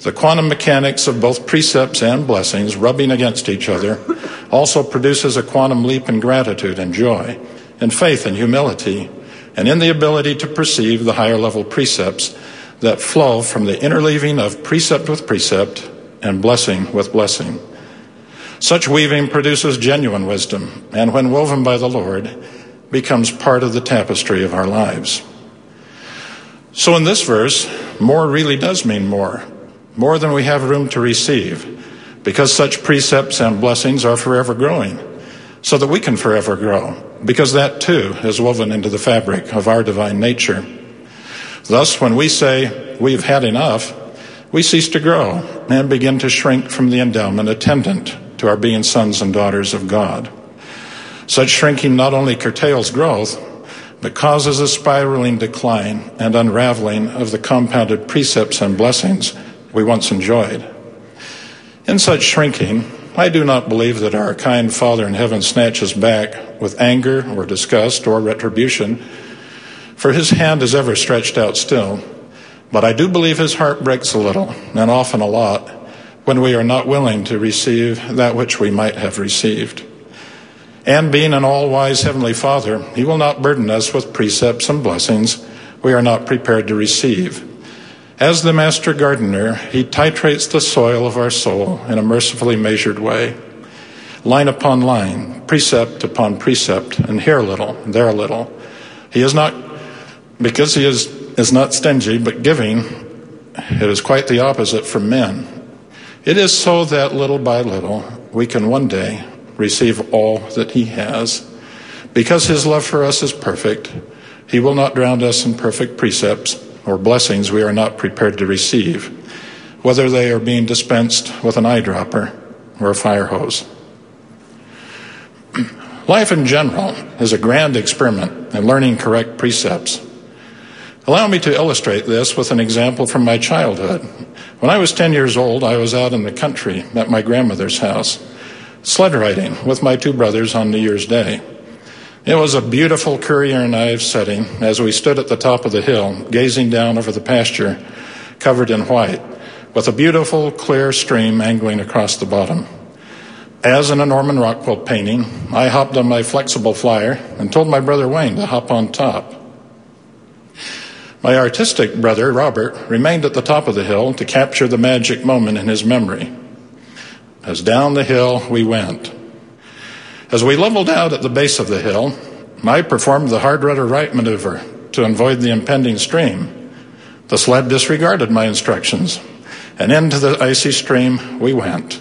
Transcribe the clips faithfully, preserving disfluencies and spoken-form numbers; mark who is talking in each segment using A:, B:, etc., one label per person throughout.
A: The quantum mechanics of both precepts and blessings rubbing against each other also produces a quantum leap in gratitude and joy, in faith and humility, and in the ability to perceive the higher level precepts that flow from the interleaving of precept with precept and blessing with blessing. Such weaving produces genuine wisdom, and when woven by the Lord, becomes part of the tapestry of our lives. So in this verse, more really does mean more, more than we have room to receive, because such precepts and blessings are forever growing, so that we can forever grow, because that too is woven into the fabric of our divine nature. Thus, when we say we've had enough, we cease to grow and begin to shrink from the endowment attendant to our being sons and daughters of God. Such shrinking not only curtails growth, but causes a spiraling decline and unraveling of the compounded precepts and blessings we once enjoyed. In such shrinking, I do not believe that our kind Father in heaven snatches back with anger or disgust or retribution, for his hand is ever stretched out still. But I do believe his heart breaks a little, and often a lot, when we are not willing to receive that which we might have received. And being an all-wise Heavenly Father, he will not burden us with precepts and blessings we are not prepared to receive. As the master gardener, he titrates the soil of our soul in a mercifully measured way, line upon line, precept upon precept, and here a little, and there a little. He is not, because he is, is not stingy, but giving, it is quite the opposite from men. It is so that little by little, we can one day receive all that he has. Because his love for us is perfect, he will not drown us in perfect precepts or blessings we are not prepared to receive, whether they are being dispensed with an eyedropper or a fire hose. Life in general is a grand experiment in learning correct precepts. Allow me to illustrate this with an example from my childhood. When I was ten years old, I was out in the country at my grandmother's house, sled riding with my two brothers on New Year's Day. It was a beautiful currier and knives setting as we stood at the top of the hill, gazing down over the pasture covered in white, with a beautiful, clear stream angling across the bottom. As in a Norman Rockwell painting, I hopped on my flexible flyer and told my brother Wayne to hop on top. My artistic brother, Robert, remained at the top of the hill to capture the magic moment in his memory. As down the hill we went. As we leveled out at the base of the hill, I performed the hard rudder right maneuver to avoid the impending stream. The sled disregarded my instructions, and into the icy stream we went.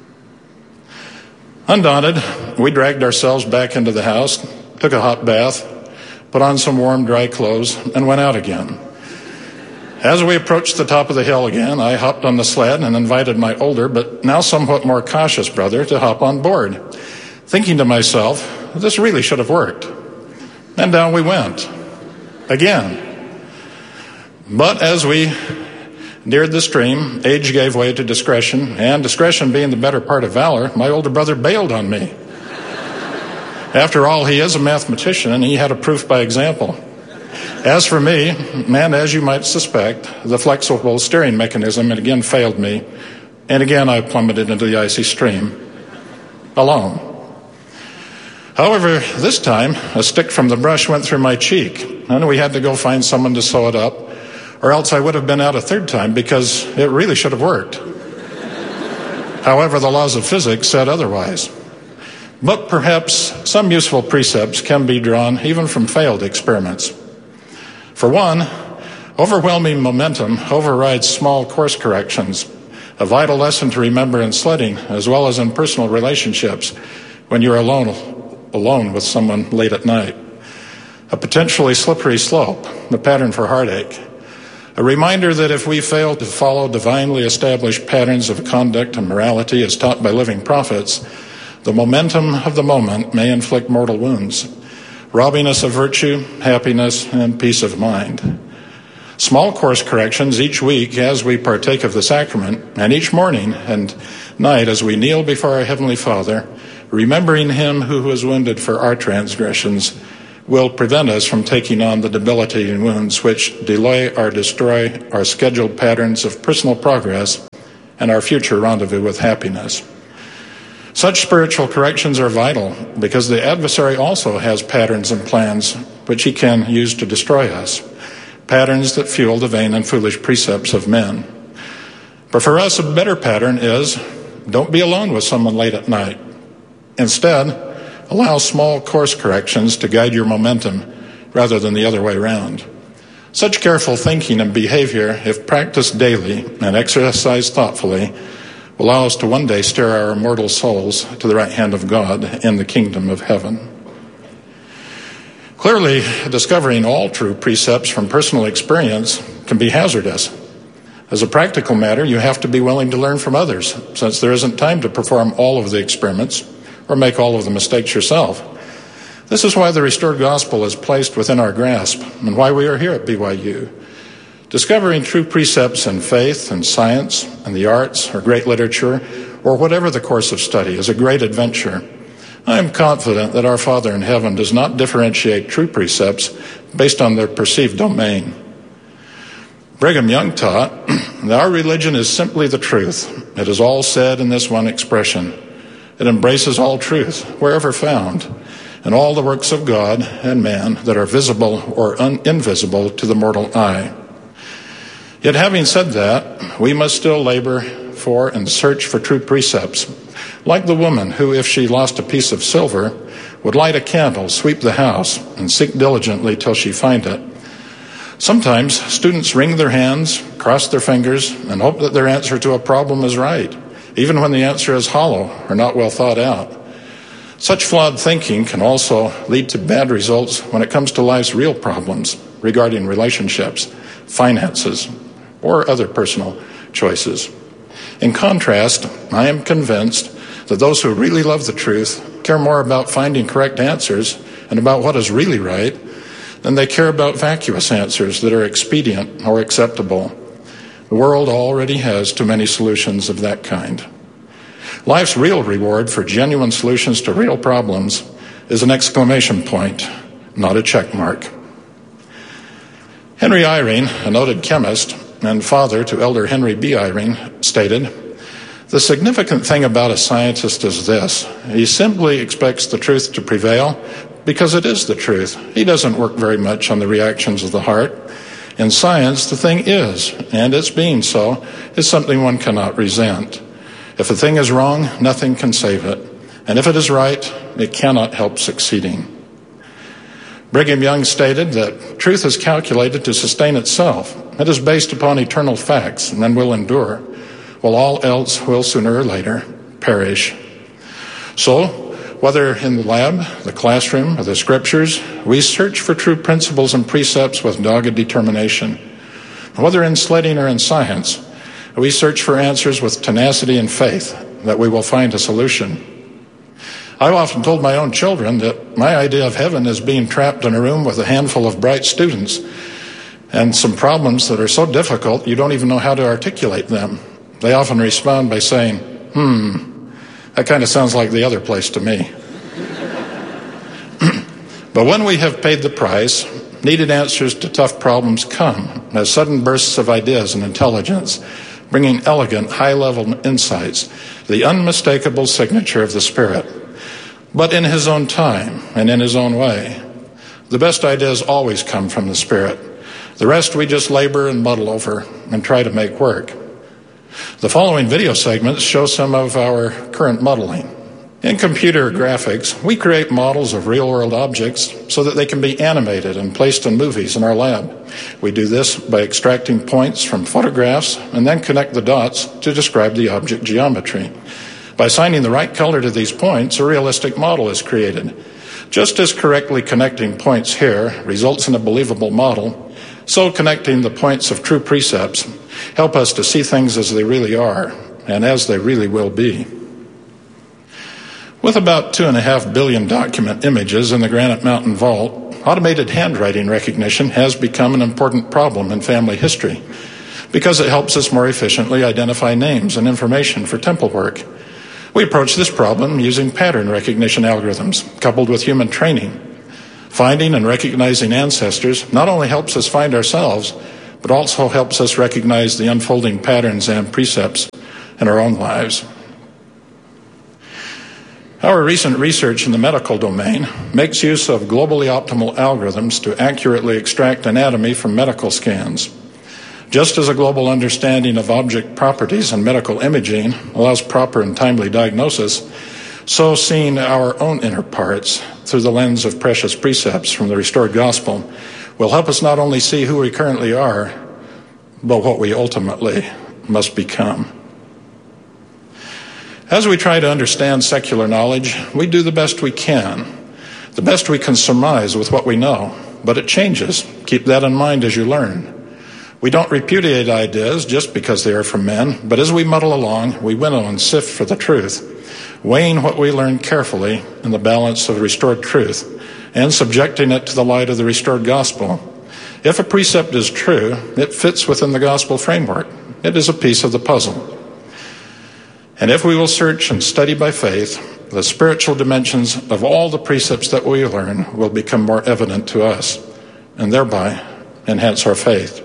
A: Undaunted, we dragged ourselves back into the house, took a hot bath, put on some warm, dry clothes, and went out again. As we approached the top of the hill again, I hopped on the sled and invited my older, but now somewhat more cautious brother to hop on board, thinking to myself, this really should have worked. And down we went, again. But as we neared the stream, age gave way to discretion, and discretion being the better part of valor, my older brother bailed on me. After all, he is a mathematician, and he had a proof by example. As for me, and as you might suspect, the flexible steering mechanism again failed me, and again I plummeted into the icy stream, alone. However, this time, a stick from the brush went through my cheek, and we had to go find someone to sew it up, or else I would have been out a third time because it really should have worked. However, the laws of physics said otherwise. But perhaps some useful precepts can be drawn even from failed experiments. For one, overwhelming momentum overrides small course corrections, a vital lesson to remember in sledding as well as in personal relationships when you're alone, alone with someone late at night. A potentially slippery slope, the pattern for heartache. A reminder that if we fail to follow divinely established patterns of conduct and morality as taught by living prophets, the momentum of the moment may inflict mortal wounds, robbing us of virtue, happiness, and peace of mind. Small course corrections each week as we partake of the sacrament, and each morning and night as we kneel before our Heavenly Father, remembering Him who was wounded for our transgressions, will prevent us from taking on the debilitating wounds which delay or destroy our scheduled patterns of personal progress and our future rendezvous with happiness. Such spiritual corrections are vital because the adversary also has patterns and plans which he can use to destroy us, patterns that fuel the vain and foolish precepts of men. But for us, a better pattern is, don't be alone with someone late at night. Instead, allow small course corrections to guide your momentum rather than the other way around. Such careful thinking and behavior, if practiced daily and exercised thoughtfully, will allow us to one day steer our immortal souls to the right hand of God in the kingdom of heaven. Clearly, discovering all true precepts from personal experience can be hazardous. As a practical matter, you have to be willing to learn from others, since there isn't time to perform all of the experiments or make all of the mistakes yourself. This is why the restored gospel is placed within our grasp and why we are here at B Y U. Discovering true precepts in faith and science and the arts or great literature or whatever the course of study is a great adventure. I am confident that our Father in heaven does not differentiate true precepts based on their perceived domain. Brigham Young taught that our religion is simply the truth. It is all said in this one expression. It embraces all truth, wherever found, and all the works of God and man that are visible or un- invisible to the mortal eye. Yet having said that, we must still labor for and search for true precepts, like the woman who, if she lost a piece of silver, would light a candle, sweep the house, and seek diligently till she find it. Sometimes students wring their hands, cross their fingers, and hope that their answer to a problem is right, even when the answer is hollow or not well thought out. Such flawed thinking can also lead to bad results when it comes to life's real problems regarding relationships, finances, or other personal choices. In contrast, I am convinced that those who really love the truth care more about finding correct answers and about what is really right than they care about vacuous answers that are expedient or acceptable. The world already has too many solutions of that kind. Life's real reward for genuine solutions to real problems is an exclamation point, not a check mark. Henry Eyring, a noted chemist and father to Elder Henry B. Eyring, stated, "The significant thing about a scientist is this. He simply expects the truth to prevail because it is the truth. He doesn't work very much on the reactions of the heart. In science, the thing is, and its being so is something one cannot resent. If a thing is wrong, nothing can save it. And if it is right, it cannot help succeeding." Brigham Young stated that truth is calculated to sustain itself. It is based upon eternal facts and then will endure, while all else will sooner or later perish. So, whether in the lab, the classroom, or the scriptures, we search for true principles and precepts with dogged determination. Whether in sledding or in science, we search for answers with tenacity and faith that we will find a solution. I've often told my own children that my idea of heaven is being trapped in a room with a handful of bright students and some problems that are so difficult you don't even know how to articulate them. They often respond by saying, hmm, that kind of sounds like the other place to me. But when we have paid the price, needed answers to tough problems come as sudden bursts of ideas and intelligence, bringing elegant, high-level insights, the unmistakable signature of the Spirit. But in His own time and in His own way. The best ideas always come from the Spirit. The rest we just labor and muddle over and try to make work. The following video segments show some of our current muddling. In computer graphics, we create models of real-world objects so that they can be animated and placed in movies in our lab. We do this by extracting points from photographs and then connect the dots to describe the object geometry. By assigning the right color to these points, a realistic model is created. Just as correctly connecting points here results in a believable model, so connecting the points of true precepts help us to see things as they really are and as they really will be. With about two and a half billion document images in the Granite Mountain Vault, automated handwriting recognition has become an important problem in family history because it helps us more efficiently identify names and information for temple work. We approach this problem using pattern recognition algorithms coupled with human training. Finding and recognizing ancestors not only helps us find ourselves, but also helps us recognize the unfolding patterns and precepts in our own lives. Our recent research in the medical domain makes use of globally optimal algorithms to accurately extract anatomy from medical scans. Just as a global understanding of object properties in medical imaging allows proper and timely diagnosis, so seeing our own inner parts through the lens of precious precepts from the restored gospel will help us not only see who we currently are, but what we ultimately must become. As we try to understand secular knowledge, we do the best we can, the best we can surmise with what we know, but it changes. Keep that in mind as you learn. We don't repudiate ideas just because they are from men, but as we muddle along, we winnow and sift for the truth, weighing what we learn carefully in the balance of restored truth and subjecting it to the light of the restored gospel. If a precept is true, it fits within the gospel framework. It is a piece of the puzzle. And if we will search and study by faith, the spiritual dimensions of all the precepts that we learn will become more evident to us, and thereby enhance our faith.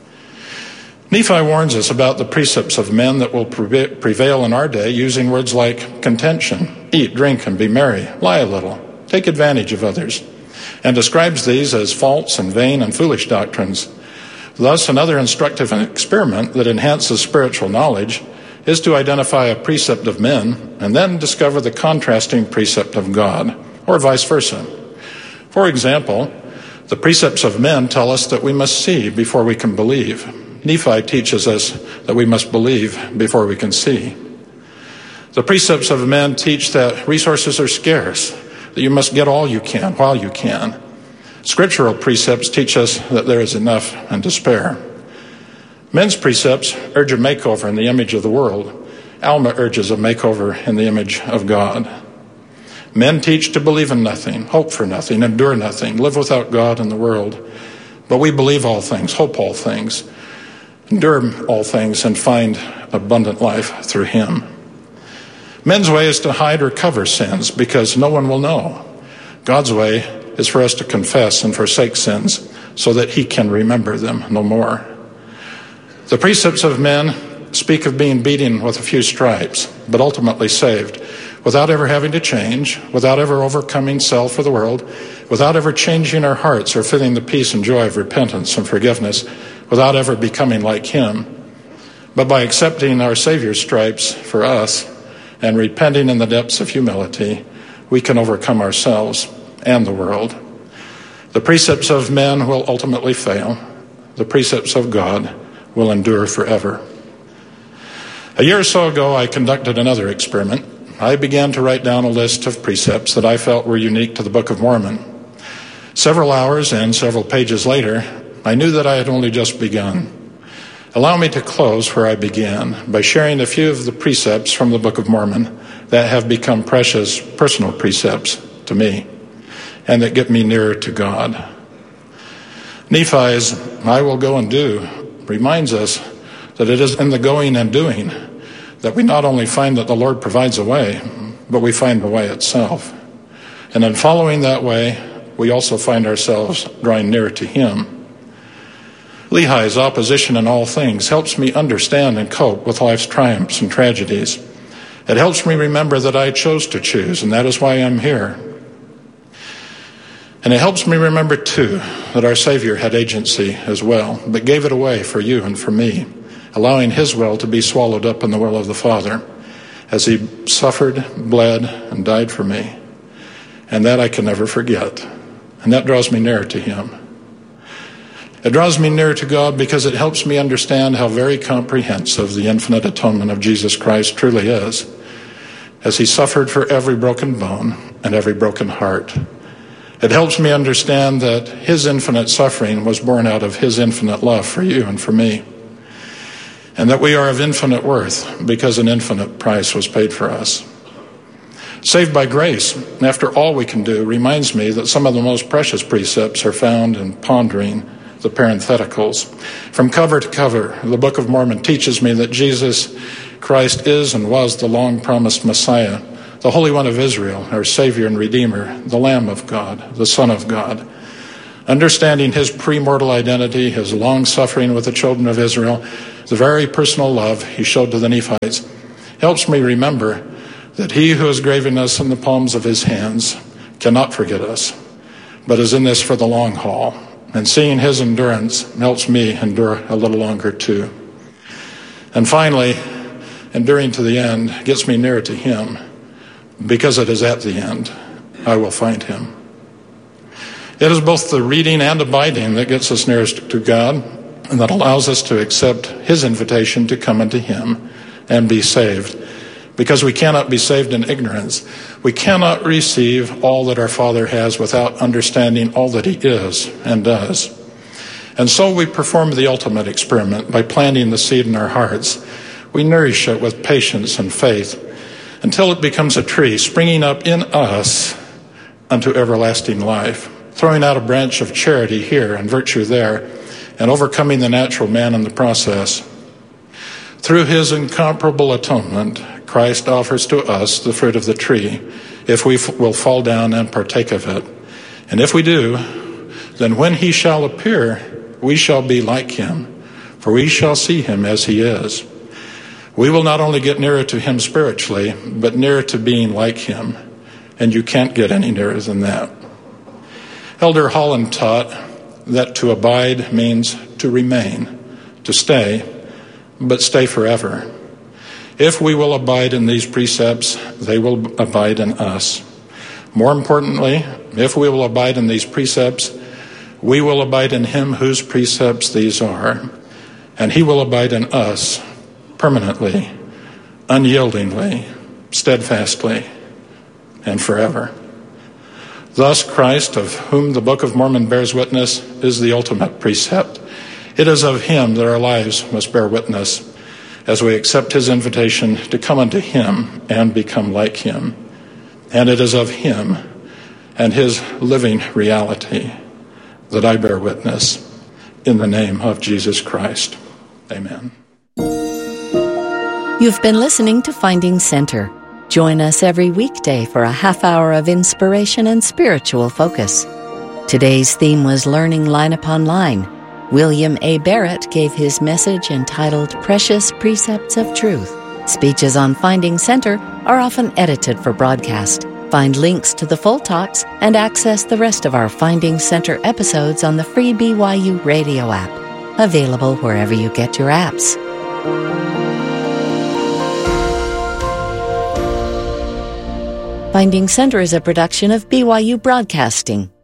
A: Nephi warns us about the precepts of men that will prevail in our day, using words like contention, eat, drink, and be merry, lie a little, take advantage of others, and describes these as false and vain and foolish doctrines. Thus, another instructive experiment that enhances spiritual knowledge is to identify a precept of men and then discover the contrasting precept of God, or vice versa. For example, the precepts of men tell us that we must see before we can believe. Nephi teaches us that we must believe before we can see. The precepts of men teach that resources are scarce, that you must get all you can while you can. Scriptural precepts teach us that there is enough and to spare. Men's precepts urge a makeover in the image of the world. Alma urges a makeover in the image of God. Men teach to believe in nothing, hope for nothing, endure nothing, live without God in the world. But we believe all things, hope all things, endure all things, and find abundant life through Him. Men's way is to hide or cover sins because no one will know. God's way is for us to confess and forsake sins so that He can remember them no more. The precepts of men speak of being beaten with a few stripes, but ultimately saved, without ever having to change, without ever overcoming self or the world, without ever changing our hearts or feeling the peace and joy of repentance and forgiveness, without ever becoming like Him. But by accepting our Savior's stripes for us and repenting in the depths of humility, we can overcome ourselves and the world. The precepts of men will ultimately fail. The precepts of God will endure forever. A year or so ago, I conducted another experiment. I began to write down a list of precepts that I felt were unique to the Book of Mormon. Several hours and several pages later, I knew that I had only just begun. Allow me to close where I began by sharing a few of the precepts from the Book of Mormon that have become precious personal precepts to me and that get me nearer to God. Nephi's "I will go and do" reminds us that it is in the going and doing that we not only find that the Lord provides a way, but we find the way itself. And in following that way, we also find ourselves drawing nearer to Him. Lehi's opposition in all things helps me understand and cope with life's triumphs and tragedies. It helps me remember that I chose to choose, and that is why I'm here. And it helps me remember, too, that our Savior had agency as well, but gave it away for you and for me, allowing His will to be swallowed up in the will of the Father as He suffered, bled, and died for me. And that I can never forget. And that draws me nearer to Him. It draws me nearer to God because it helps me understand how very comprehensive the infinite atonement of Jesus Christ truly is, as He suffered for every broken bone and every broken heart. It helps me understand that His infinite suffering was born out of His infinite love for you and for me, and that we are of infinite worth because an infinite price was paid for us. Saved by grace, after all we can do, reminds me that some of the most precious precepts are found in pondering the parentheticals. From cover to cover, the Book of Mormon teaches me that Jesus Christ is and was the long-promised Messiah, the Holy One of Israel, our Savior and Redeemer, the Lamb of God, the Son of God. Understanding His premortal identity, His long suffering with the children of Israel, the very personal love He showed to the Nephites, helps me remember that he who has graven us in the palms of his hands cannot forget us, but is in this for the long haul. And seeing his endurance helps me endure a little longer too. And finally, enduring to the end gets me nearer to him, because it is at the end I will find him. It is both the reading and abiding that gets us nearest to God, and that allows us to accept his invitation to come unto him and be saved. Because we cannot be saved in ignorance. We cannot receive all that our Father has without understanding all that he is and does. And so we perform the ultimate experiment by planting the seed in our hearts. We nourish it with patience and faith until it becomes a tree springing up in us unto everlasting life, throwing out a branch of charity here and virtue there, and overcoming the natural man in the process. Through his incomparable atonement, Christ offers to us the fruit of the tree, if we f- will fall down and partake of it. And if we do, then when he shall appear, we shall be like him, for we shall see him as he is. We will not only get nearer to him spiritually, but nearer to being like him. And you can't get any nearer than that. Elder Holland taught that to abide means to remain, to stay, but stay forever. If we will abide in these precepts, they will abide in us. More importantly, if we will abide in these precepts, we will abide in him whose precepts these are, and he will abide in us permanently, unyieldingly, steadfastly, and forever. Thus, Christ, of whom the Book of Mormon bears witness, is the ultimate precept. It is of him that our lives must bear witness as we accept his invitation to come unto him and become like him. And it is of him and his living reality that I bear witness in the name of Jesus Christ. Amen.
B: You've been listening to Finding Center. Join us every weekday for a half hour of inspiration and spiritual focus. Today's theme was Learning Line Upon Line. William A. Barrett gave his message entitled Precious Precepts of Truth. Speeches on Finding Center are often edited for broadcast. Find links to the full talks and access the rest of our Finding Center episodes on the free B Y U radio app, available wherever you get your apps. Finding Center is a production of B Y U Broadcasting.